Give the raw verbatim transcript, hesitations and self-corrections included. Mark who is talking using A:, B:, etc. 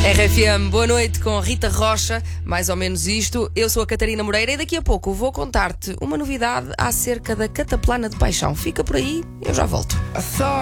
A: R F M, boa noite com Rita Rocha, mais ou menos isto. Eu sou a Catarina Moreira e daqui a pouco vou contar-te uma novidade acerca da Cataplana de Paixão. Fica por aí, eu já volto.